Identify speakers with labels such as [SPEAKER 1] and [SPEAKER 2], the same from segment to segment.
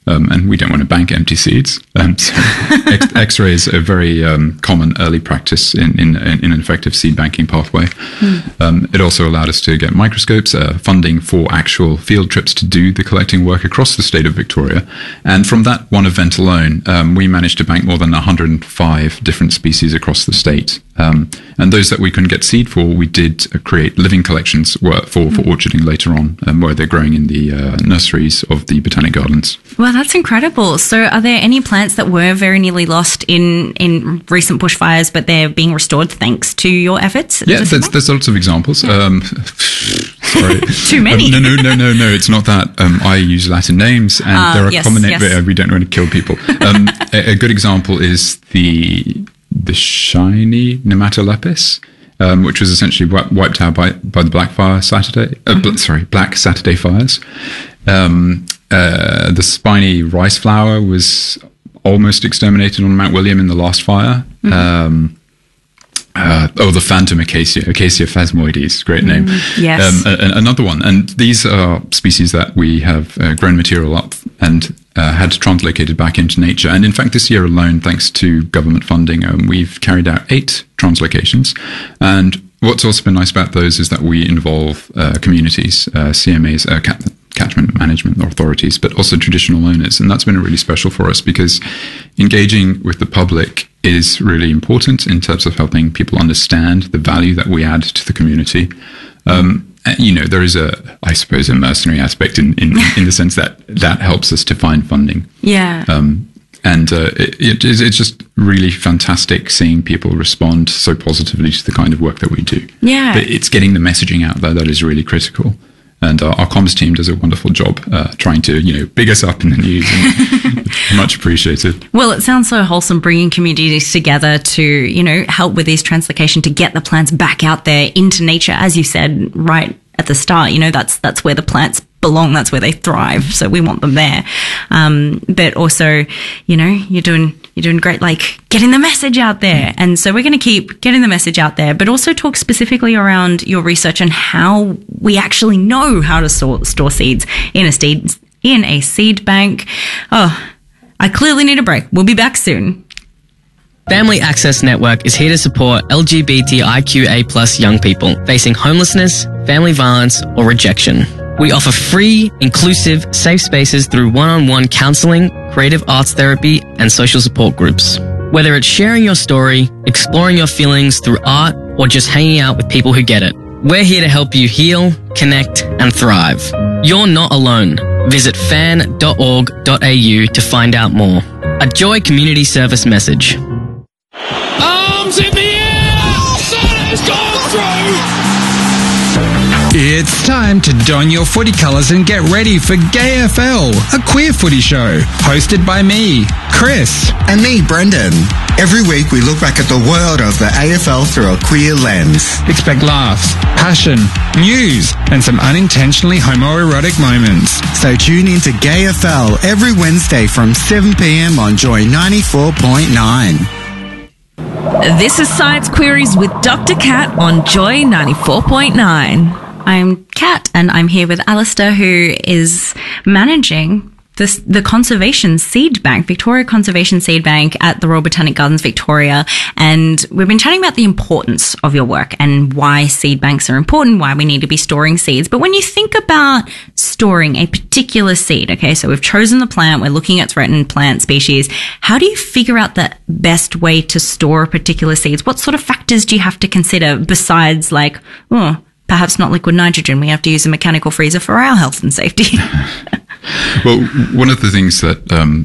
[SPEAKER 1] and we don't want to bank empty seeds. So X-ray is a very common early practice in an effective seed banking pathway. It also allowed us to get microscopes, funding for actual field trips to do the collecting work across the state of Victoria. And from that one event alone, we managed to bank more than 105 different species across the state. And those that we couldn't get seed for, we did create living collections for orcharding later on, where they're growing in the nurseries of the Botanic Gardens.
[SPEAKER 2] Well, that's incredible. So are there any plants that were very nearly lost in recent bushfires, but they're being restored thanks to your efforts?
[SPEAKER 1] Yeah, there's lots of examples. Sorry.
[SPEAKER 2] Too many.
[SPEAKER 1] No, it's not that. I use Latin names, and there are common names. We don't want to kill people. A good example is the shiny Nematolepis, which was essentially wiped out by the Black Saturday fires. The spiny rice flower was almost exterminated on Mount William in the last fire. The phantom acacia phasmoides, great name.
[SPEAKER 2] Yes.
[SPEAKER 1] Another one. And these are species that we have grown material up and had translocated back into nature. And in fact, this year alone, thanks to government funding, we've carried out 8 translocations. And what's also been nice about those is that we involve communities, CMAs, catchment management authorities, but also traditional owners. And that's been really special for us because engaging with the public is really important in terms of helping people understand the value that we add to the community. There is I suppose, a mercenary aspect in the sense that helps us to find funding.
[SPEAKER 2] Yeah.
[SPEAKER 1] It's just really fantastic seeing people respond so positively to the kind of work that we do.
[SPEAKER 2] Yeah.
[SPEAKER 1] But it's getting the messaging out there that is really critical. And our comms team does a wonderful job trying to, big us up in the news. And much appreciated.
[SPEAKER 2] Well, it sounds so wholesome bringing communities together to, help with these translocation to get the plants back out there into nature. As you said right at the start, that's where the plants belong. That's where they thrive. So we want them there. But also, you're doing great, like getting the message out there. And so we're going to keep getting the message out there, but also talk specifically around your research and how we actually know how to store seeds in a seed bank. Oh, I clearly need a break. We'll be back soon.
[SPEAKER 3] Family Access Network is here to support LGBTIQA+ young people facing homelessness, family violence, or rejection. We offer free, inclusive, safe spaces through one-on-one counselling, creative arts therapy, and social support groups. Whether it's sharing your story, exploring your feelings through art, or just hanging out with people who get it, we're here to help you heal, connect, and thrive. You're not alone. Visit fan.org.au to find out more. A Joy Community Service message.
[SPEAKER 4] Arms in the air! Santa's gone through!
[SPEAKER 5] It's time to don your footy colours and get ready for GayFL, a queer footy show, hosted by me, Chris.
[SPEAKER 6] And me, Brendan. Every week we look back at the world of the AFL through a queer lens.
[SPEAKER 5] Expect laughs, passion, news, and some unintentionally homoerotic moments.
[SPEAKER 6] So tune in to GayFL every Wednesday from 7 p.m. on Joy 94.9.
[SPEAKER 7] This is Science Queries with Dr. Kat on Joy 94.9.
[SPEAKER 2] I'm Kat, and I'm here with Alistair, who is managing the Conservation Seed Bank, Victoria Conservation Seed Bank at the Royal Botanic Gardens, Victoria. And we've been chatting about the importance of your work and why seed banks are important, why we need to be storing seeds. But when you think about storing a particular seed, okay, so we've chosen the plant, we're looking at threatened plant species. How do you figure out the best way to store a particular seeds? What sort of factors do you have to consider besides perhaps not liquid nitrogen? We have to use a mechanical freezer for our health and safety.
[SPEAKER 1] Well, one of the things that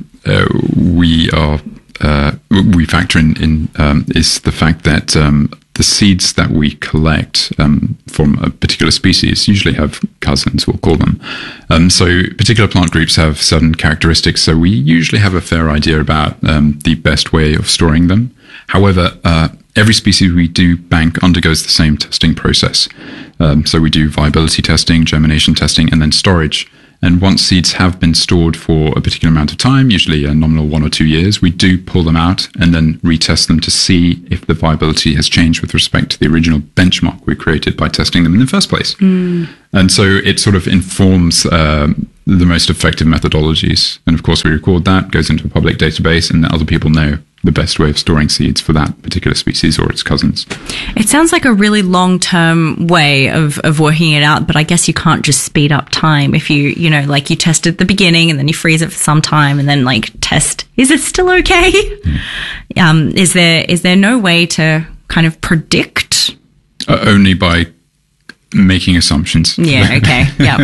[SPEAKER 1] we factor in is the fact that the seeds that we collect from a particular species usually have cousins, we'll call them. So particular plant groups have certain characteristics, so we usually have a fair idea about the best way of storing them. However, every species we do bank undergoes the same testing process. So we do viability testing, germination testing, and then storage. And once seeds have been stored for a particular amount of time, usually a nominal 1 or 2 years, we do pull them out and then retest them to see if the viability has changed with respect to the original benchmark we created by testing them in the first place. And so it sort of informs the most effective methodologies. And of course, we record that, goes into a public database, and other people know the best way of storing seeds for that particular species or its cousins.
[SPEAKER 2] It sounds like a really long-term way of working it out, but I guess you can't just speed up time if you know, like you test at the beginning and then you freeze it for some time and then like test, is it still okay? Is there no way to kind of predict?
[SPEAKER 1] Only by making assumptions.
[SPEAKER 2] Yeah, okay, yeah.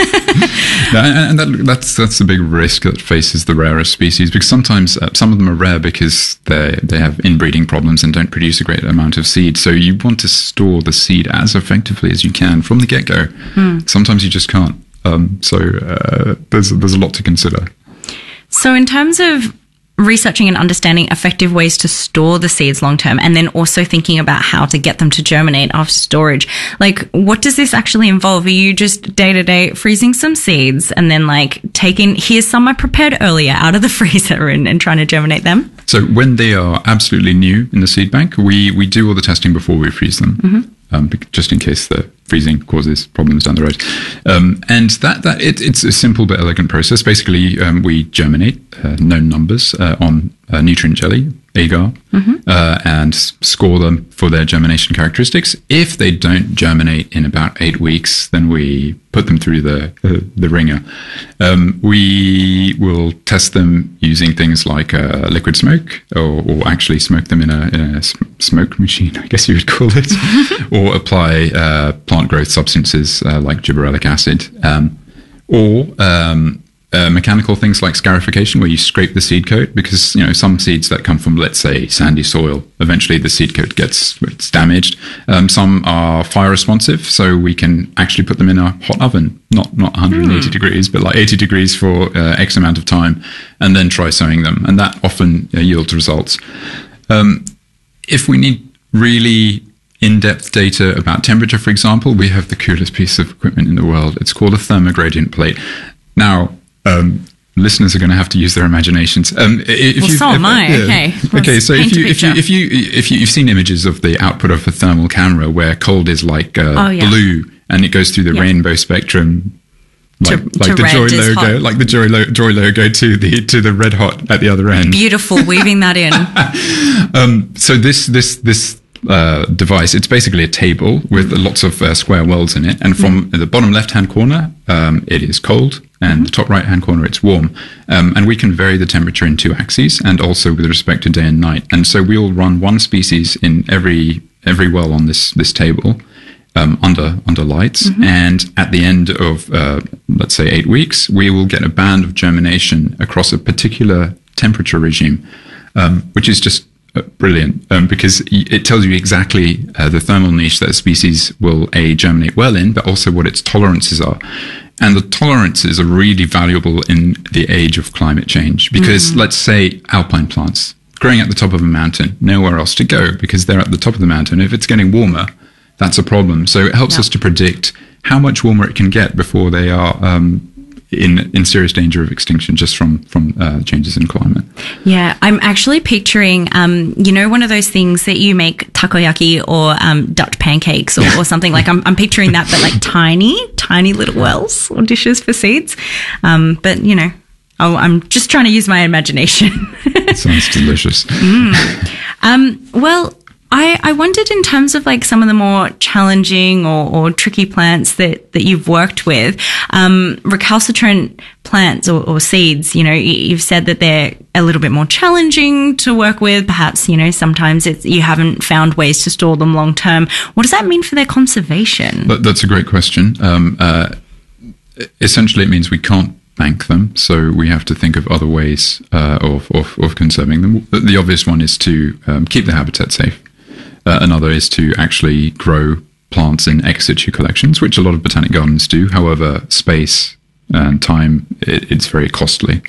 [SPEAKER 1] And that's the big risk that faces the rarest species, because sometimes some of them are rare because they have inbreeding problems and don't produce a great amount of seed. So you want to store the seed as effectively as you can from the get-go. Sometimes you just can't. So there's a lot to consider.
[SPEAKER 2] So in terms of researching and understanding effective ways to store the seeds long term, and then also thinking about how to get them to germinate after storage, like what does this actually involve? Are you just day to day freezing some seeds and then like taking, here's some I prepared earlier out of the freezer and trying to germinate them?
[SPEAKER 1] So when they are absolutely new in the seed bank, we do all the testing before we freeze them, just in case the freezing causes problems down the road. And it's a simple but elegant process. Basically, we germinate known numbers on nutrient jelly, agar, and score them for their germination characteristics. If they don't germinate in about 8 weeks, then we put them through the ringer. We will test them using things like liquid smoke, or actually smoke them in a smoke machine, I guess you would call it, or apply plant growth substances like gibberellic acid, or mechanical things like scarification, where you scrape the seed coat, because some seeds that come from, let's say, sandy soil, eventually the seed coat gets damaged. Some are fire responsive, so we can actually put them in a hot oven, not 180 degrees, but like 80 degrees for X amount of time, and then try sowing them, and that often yields results. If we need really in-depth data about temperature, for example, we have the coolest piece of equipment in the world. It's called a thermogradient plate. Now, listeners are going to have to use their imaginations. So
[SPEAKER 2] am I. Okay.
[SPEAKER 1] Okay. So if you've seen images of the output of a thermal camera where cold is like blue and it goes through the rainbow spectrum, like the Joy logo, like the Joy logo to the red hot at the other end.
[SPEAKER 2] Beautiful, weaving that in.
[SPEAKER 1] So this device, it's basically a table with lots of square welds in it, and from the bottom left-hand corner, it is cold, and the top right-hand corner, it's warm. And we can vary the temperature in 2 axes, and also with respect to day and night. And so we'll run one species in every well on this table, under lights, and at the end of let's say 8 weeks, we will get a band of germination across a particular temperature regime, which is just brilliant, because it tells you exactly the thermal niche that a species will germinate well in, but also what its tolerances are. And the tolerances are really valuable in the age of climate change, because let's say alpine plants growing at the top of a mountain, nowhere else to go because they're at the top of the mountain. If it's getting warmer, that's a problem. So it helps us to predict how much warmer it can get before they are in serious danger of extinction just from changes in climate. Yeah,
[SPEAKER 2] I'm actually picturing, one of those things that you make takoyaki or Dutch pancakes or something like. I'm picturing that, but like tiny little wells or dishes for seeds. But I'm just trying to use my imagination.
[SPEAKER 1] It sounds delicious.
[SPEAKER 2] Well, I wondered, in terms of like some of the more challenging or tricky plants that you've worked with, recalcitrant plants or seeds, you've said that they're a little bit more challenging to work with. Perhaps, sometimes you haven't found ways to store them long term. What does that mean for their conservation?
[SPEAKER 1] That's a great question. Essentially, it means we can't bank them, so we have to think of other ways of conserving them. The obvious one is to keep the habitat safe. Another is to actually grow plants in ex situ collections, which a lot of botanic gardens do. However, space and time, it's very costly.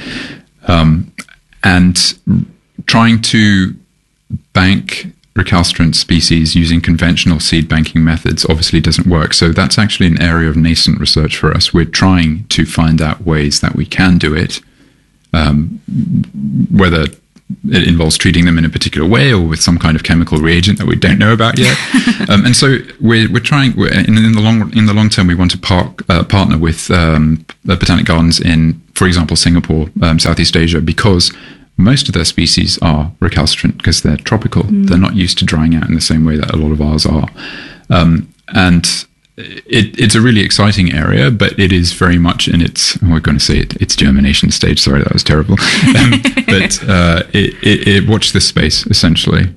[SPEAKER 1] And trying to bank recalcitrant species using conventional seed banking methods obviously doesn't work. So that's actually an area of nascent research for us. We're trying to find out ways that we can do it, whether it involves treating them in a particular way or with some kind of chemical reagent that we don't know about yet. And so we're trying. In the long term, we want to partner with botanic gardens in, for example, Singapore, Southeast Asia, because most of their species are recalcitrant because they're tropical. They're not used to drying out in the same way that a lot of ours are, and it's a really exciting area, but it is very much in its, we're going to say its germination stage. Sorry, that was terrible. But it watch this space, essentially.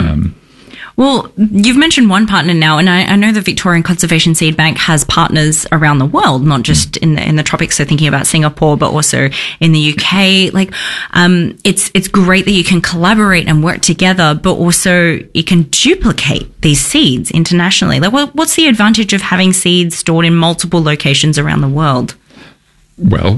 [SPEAKER 2] Well, you've mentioned one partner now, and I know the Victorian Conservation Seed Bank has partners around the world, not just in the tropics. So thinking about Singapore, but also in the UK. Like, it's great that you can collaborate and work together, but also you can duplicate these seeds internationally. Like, what's the advantage of having seeds stored in multiple locations around the world?
[SPEAKER 1] Well,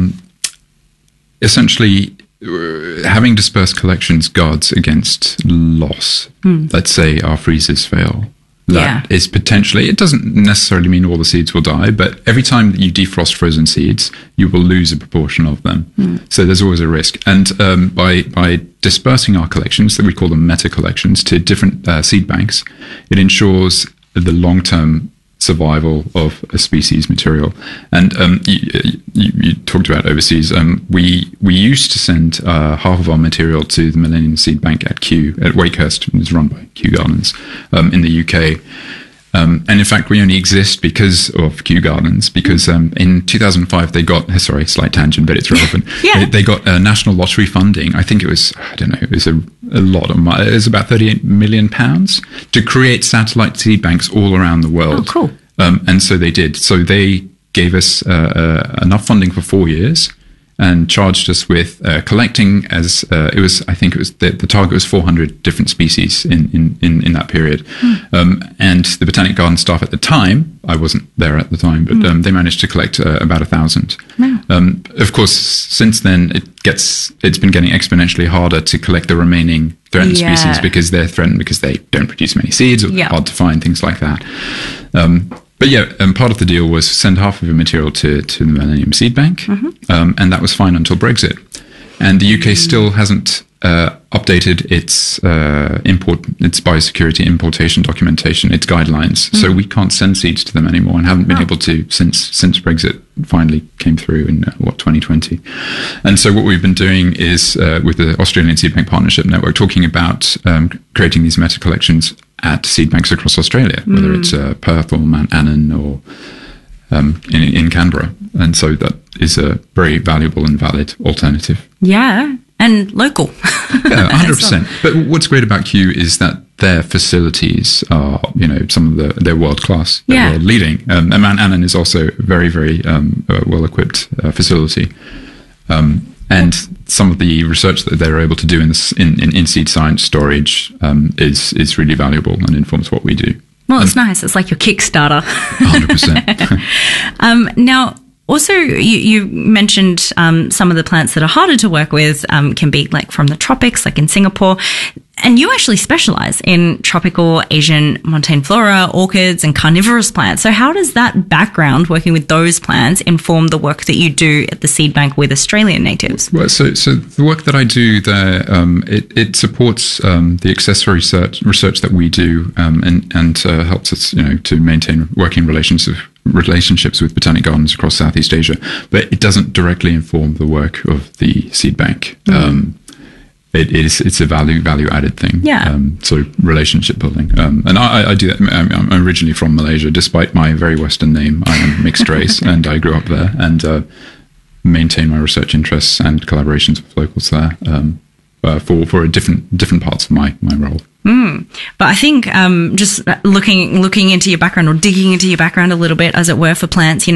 [SPEAKER 1] essentially, having dispersed collections guards against loss. Let's say our freezers fail. That is potentially, it doesn't necessarily mean all the seeds will die, but every time that you defrost frozen seeds, you will lose a proportion of them. So there's always a risk. And by dispersing our collections, that we call them meta collections, to different seed banks, it ensures the long-term survival of a species material. And you talked about overseas. We used to send half of our material to the Millennium Seed Bank at Wakehurst. It's run by Kew Gardens in the UK. And in fact, we only exist because of Kew Gardens, because in 2005 they got, sorry, slight tangent, but it's relevant. They got national lottery funding. I think it was, I don't know, it was a lot of money. It was about £38 million to create satellite seed banks all around the world.
[SPEAKER 2] Oh, cool.
[SPEAKER 1] And so they did. So they gave us enough funding for 4 years and charged us with collecting as it was. I think it was the target was 400 different species in that period. And the Botanic Garden staff at the time, I wasn't there at the time, but they managed to collect about 1,000. Wow. Of course, since then it's been getting exponentially harder to collect the remaining threatened species because they're threatened because they don't produce many seeds or they're hard to find, things like that. But part of the deal was send half of your material to the Millennium Seed Bank, and that was fine until Brexit. And the UK still hasn't updated its biosecurity importation documentation, its guidelines. So we can't send seeds to them anymore, and haven't been able to since Brexit finally came through in 2020. And so what we've been doing is with the Australian Seed Bank Partnership Network, talking about creating these meta collections at seed banks across Australia, whether it's Perth or Mount Annan or in Canberra. And so that is a very valuable and valid alternative.
[SPEAKER 2] Yeah, and local.
[SPEAKER 1] 100%. But what's great about Kew is that their facilities are, some of they're world class, they're world leading. And Mount Annan is also a very, very well equipped facility. And some of the research that they're able to do in seed science storage is really valuable and informs what we do.
[SPEAKER 2] Well, it's nice. It's like your Kickstarter.
[SPEAKER 1] 100%.
[SPEAKER 2] Now, also, you mentioned some of the plants that are harder to work with can be like from the tropics, like in Singapore. And you actually specialize in tropical Asian montane flora, orchids, and carnivorous plants. So how does that background, working with those plants, inform the work that you do at the seed bank with Australian natives?
[SPEAKER 1] Well, so the work that I do there, it supports the accessory research that we do, and helps us, to maintain working relationships with botanic gardens across Southeast Asia. But it doesn't directly inform the work of the seed bank. It's a value added thing.
[SPEAKER 2] Yeah.
[SPEAKER 1] So relationship building. And I do that. I'm originally from Malaysia. Despite my very Western name, I am mixed race, and I grew up there and maintain my research interests and collaborations with locals there for different parts of my role.
[SPEAKER 2] But I think just looking into your background, or digging into your background a little bit, as it were, for plants,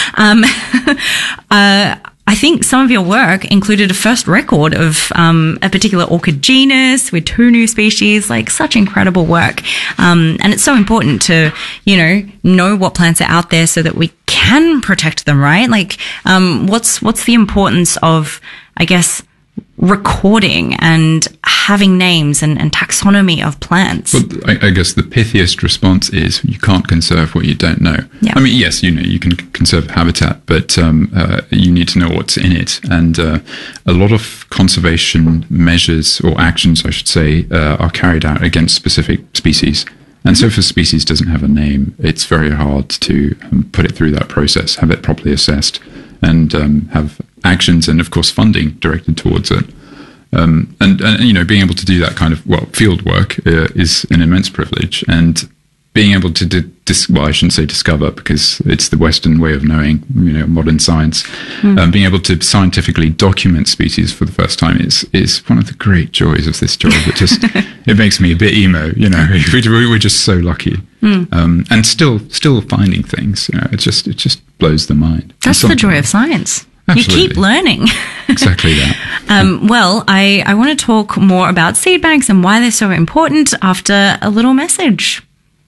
[SPEAKER 2] I think some of your work included a first record of a particular orchid genus with 2 new species, like such incredible work. And it's so important to, know what plants are out there so that we can protect them, right? Like, what's the importance of, I guess, recording and having names and taxonomy of plants?
[SPEAKER 1] Well, I guess the pithiest response is you can't conserve what you don't know.
[SPEAKER 2] Yeah.
[SPEAKER 1] I mean, yes, you can conserve habitat, but you need to know what's in it. And a lot of conservation measures, or actions, I should say, are carried out against specific species. And so if a species doesn't have a name, it's very hard to put it through that process, have it properly assessed, and have actions and, of course, funding directed towards it. And being able to do that kind of, field work is an immense privilege. And being able to, I shouldn't say discover, because it's the Western way of knowing, modern science. Being able to scientifically document species for the first time is one of the great joys of this job. It makes me a bit emo, we're just so lucky. And still finding things, it just blows the mind.
[SPEAKER 2] That's the joy of science.
[SPEAKER 1] Absolutely.
[SPEAKER 2] You keep learning.
[SPEAKER 1] Exactly that.
[SPEAKER 2] Well, I want to talk more about seed banks and why they're so important after a little message.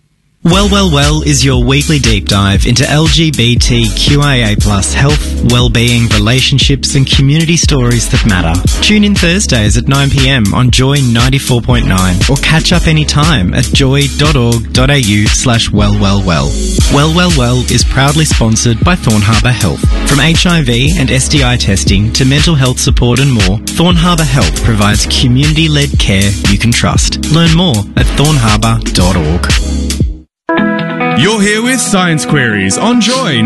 [SPEAKER 8] Well is your weekly deep dive into LGBTQIA+ health, well-being, relationships and community stories that matter. Tune in Thursdays at 9 p.m. on Joy 94.9 or catch up anytime at joy.org.au/wellwellwell. Well is proudly sponsored by Thorn Harbour Health. From HIV and STI testing to mental health support and more, Thorn Harbour Health provides community-led care you can trust. Learn more at thornharbour.org.
[SPEAKER 9] You're here with Science Queries on Joy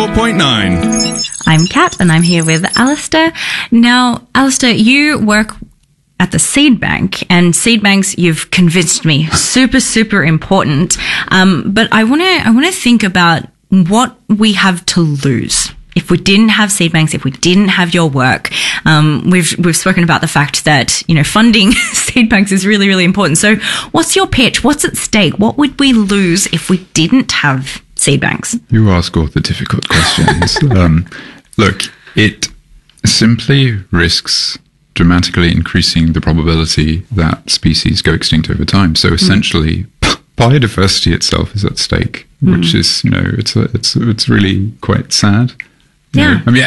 [SPEAKER 9] 94.9.
[SPEAKER 2] I'm Kat and I'm here with Alistair. Now, Alistair, you work at the seed bank, and seed banks, you've convinced me, super, super important. But I want to think about what we have to lose. If we didn't have seed banks, if we didn't have your work, we've spoken about the fact that, funding seed banks is really, really important. So what's your pitch? What's at stake? What would we lose if we didn't have seed banks?
[SPEAKER 1] You ask all the difficult questions. Look, it simply risks dramatically increasing the probability that species go extinct over time. So essentially, biodiversity itself is at stake, which is, it's really quite sad.
[SPEAKER 2] Yeah.
[SPEAKER 1] I mean,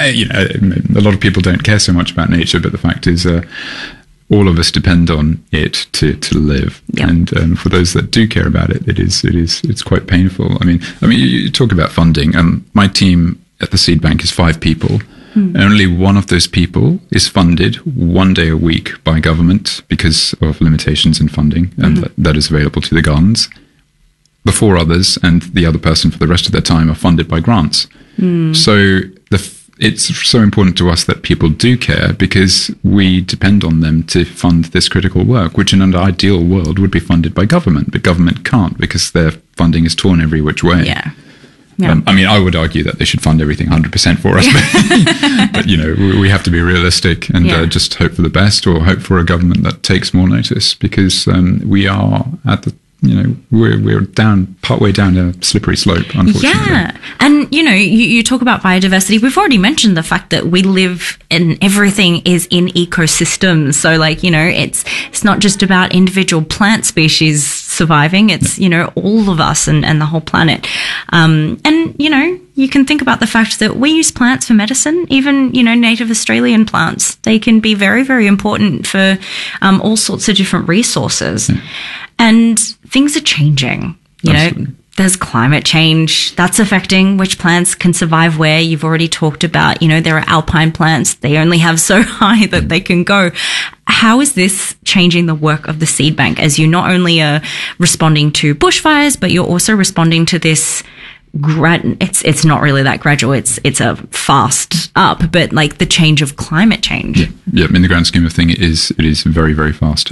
[SPEAKER 1] a lot of people don't care so much about nature, but the fact is, all of us depend on it to live.
[SPEAKER 2] Yep.
[SPEAKER 1] And for those that do care about it, it's quite painful. I mean, you talk about funding. My team at the seed bank is 5 people. Only one of those people is funded 1 day a week by government because of limitations in funding, and that is available to the gardens. The 4 others and the other person for the rest of their time are funded by grants. So it's so important to us that people do care, because we depend on them to fund this critical work, which in an ideal world would be funded by government, but government can't because their funding is torn every which way.
[SPEAKER 2] Yeah.
[SPEAKER 1] I would argue that they should fund everything 100% for us, but we have to be realistic and just hope for the best, or hope for a government that takes more notice, because we are at the we're partway down a slippery slope, unfortunately.
[SPEAKER 2] Yeah. And, you talk about biodiversity. We've already mentioned the fact that we live and everything is in ecosystems. So, it's not just about individual plant species surviving. It's, all of us and the whole planet. You can think about the fact that we use plants for medicine, even, native Australian plants. They can be very, very important for all sorts of different resources. Yeah. And things are changing. There's climate change that's affecting which plants can survive where. You've already talked about, there are alpine plants. They only have so high that they can go. How is this changing the work of the seed bank, as you not only are responding to bushfires, but you're also responding to this it's not really that gradual. It's a fast up, but the change of climate change.
[SPEAKER 1] Yeah. In the grand scheme of things, it is very, very fast.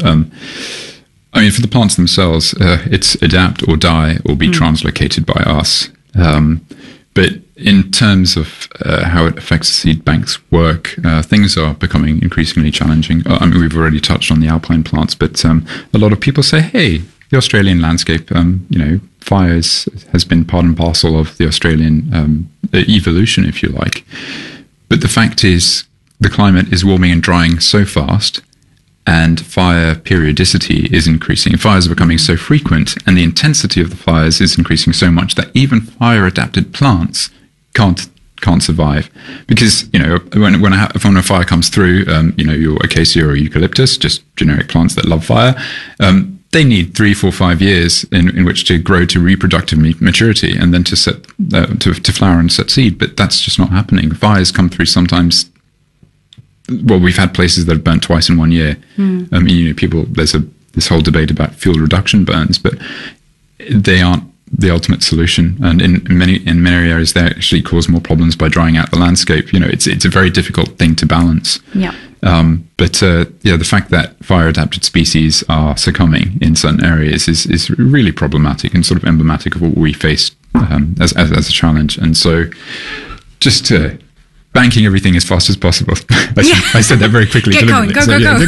[SPEAKER 1] For the plants themselves, it's adapt or die or be translocated by us. But in terms of how it affects the seed bank's work, things are becoming increasingly challenging. We've already touched on the alpine plants, but a lot of people say, hey, the Australian landscape, fires has been part and parcel of the Australian evolution, if you like. But the fact is, the climate is warming and drying so fast, and fire periodicity is increasing. Fires are becoming so frequent, and the intensity of the fires is increasing so much that even fire-adapted plants can't can't survive, because when a fire comes through, your acacia or eucalyptus, just generic plants that love fire, they need 3, 4, 5 years in which to grow to reproductive maturity, and then to to flower and set seed. But that's just not happening. Fires come through sometimes. Well, we've had places that have burnt twice in 1 year. There's this whole debate about fuel reduction burns, but they aren't the ultimate solution. And in many areas, they actually cause more problems by drying out the landscape. It's a very difficult thing to balance.
[SPEAKER 2] Yeah.
[SPEAKER 1] But the fact that fire-adapted species are succumbing in certain areas is really problematic and sort of emblematic of what we face as a challenge. And so, just banking everything as fast as possible. I said that very quickly.
[SPEAKER 2] Get going. Go.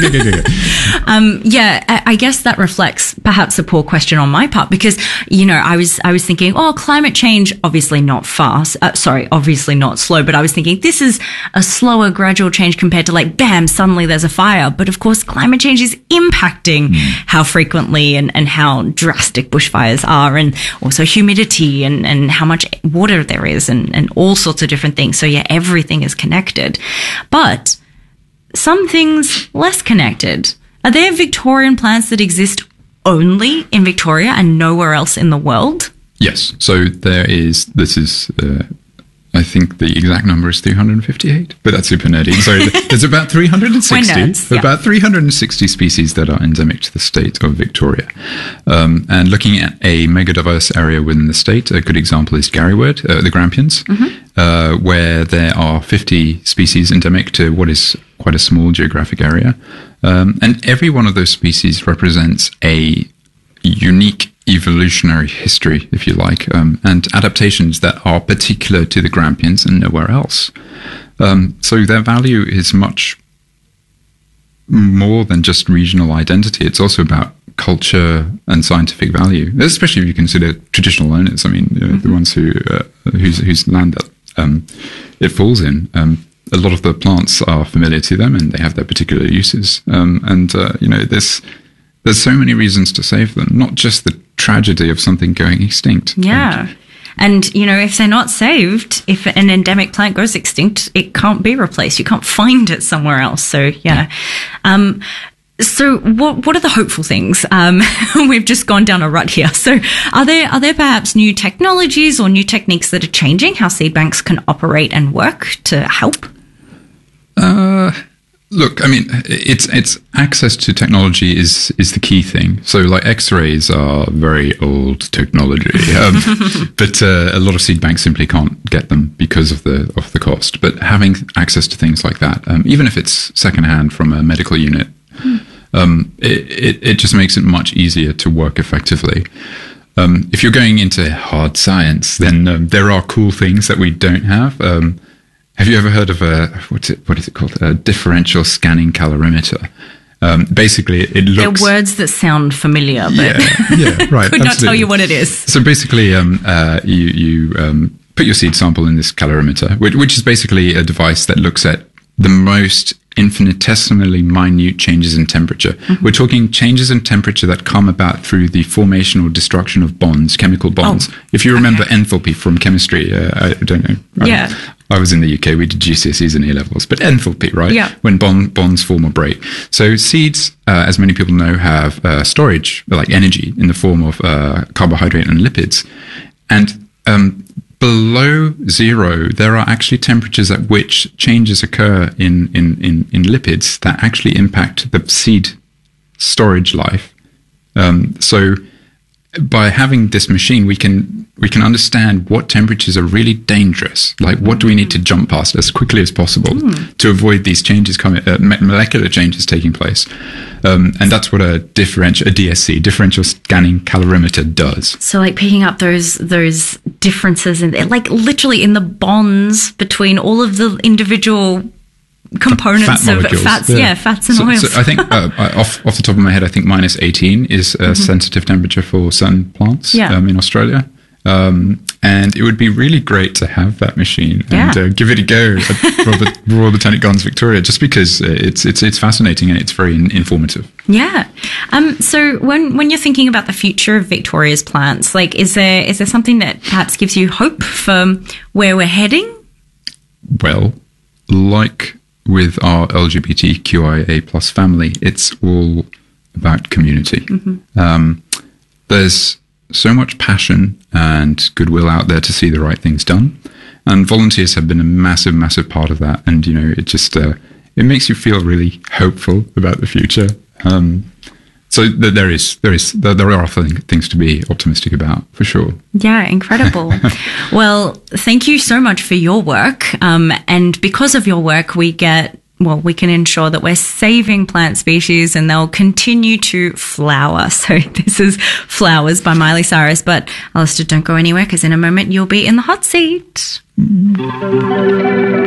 [SPEAKER 1] Go.
[SPEAKER 2] I guess that reflects perhaps a poor question on my part, because, I was thinking, climate change, obviously not fast. Obviously not slow, but I was thinking this is a slower, gradual change compared to bam, suddenly there's a fire. But of course, climate change is impacting how frequently and how drastic bushfires are, and also humidity and how much water there is and all sorts of different things. So everything is connected, but some things less connected. Are there Victorian plants that exist only in Victoria and nowhere else in the world?
[SPEAKER 1] Yes. So I think the exact number is 358, but that's super nerdy. So there's about 360 species that are endemic to the state of Victoria. And looking at a mega diverse area within the state, a good example is Garryword, the Grampians, where there are 50 species endemic to what is quite a small geographic area. And every one of those species represents a unique evolutionary history, if you like, and adaptations that are particular to the Grampians and nowhere else. So their value is much more than just regional identity. It's also about culture and scientific value, especially if you consider traditional owners. I mean, the ones whose land that it falls in. A lot of the plants are familiar to them, and they have their particular uses. There's so many reasons to save them, not just the tragedy of something going extinct.
[SPEAKER 2] Yeah. And, if they're not saved, if an endemic plant goes extinct, it can't be replaced. You can't find it somewhere else. So, yeah. So what are the hopeful things? We've just gone down a rut here. So are there perhaps new technologies or new techniques that are changing how seed banks can operate and work to help?
[SPEAKER 1] Look, I mean, it's access to technology is the key thing. So, X-rays are very old technology, but a lot of seed banks simply can't get them because of the cost. But having access to things like that, even if it's secondhand from a medical unit, it just makes it much easier to work effectively. If you're going into hard science, then there are cool things that we don't have. Have you ever heard of what is it called? A differential scanning calorimeter. Basically, it looks...
[SPEAKER 2] They're words that sound familiar, but
[SPEAKER 1] yeah, right.
[SPEAKER 2] could not tell you what it is.
[SPEAKER 1] So basically, you put your seed sample in this calorimeter, which is basically a device that looks at the most infinitesimally minute changes in temperature. Mm-hmm. We're talking changes in temperature that come about through the formation or destruction of bonds, chemical bonds. If you remember enthalpy from chemistry, I don't know. I was in the UK, we did GCSEs and A-levels, but enthalpy, right? Yeah. When bonds form or break. So seeds, as many people know, have storage, like energy, in the form of carbohydrate and lipids. And below zero, there are actually temperatures at which changes occur in lipids that actually impact the seed storage life. So by having this machine, we can understand what temperatures are really dangerous. Like, what do we need to jump past as quickly as possible to avoid these changes molecular changes taking place. And that's what a DSC, differential scanning calorimeter, does.
[SPEAKER 2] So, picking up those differences in, literally in the bonds between all of the individual components of fats, fats and oils.
[SPEAKER 1] So I think off the top of my head, I think -18 is a sensitive temperature for certain plants in Australia. And it would be really great to have that machine and give it a go at Royal Botanic Gardens Victoria, just because it's fascinating and it's very informative.
[SPEAKER 2] Yeah. So when you're thinking about the future of Victoria's plants, is there something that perhaps gives you hope for where we're heading?
[SPEAKER 1] Well, like with our LGBTQIA plus family, it's all about community. There's so much passion and goodwill out there to see the right things done. And volunteers have been a massive, massive part of that. And, it just, it makes you feel really hopeful about the future. So there are things to be optimistic about, for sure.
[SPEAKER 2] Yeah, incredible. Well, thank you so much for your work. And because of your work, we can ensure that we're saving plant species and they'll continue to flower. So this is Flowers by Miley Cyrus. But Alistair, don't go anywhere, because in a moment you'll be in the hot seat.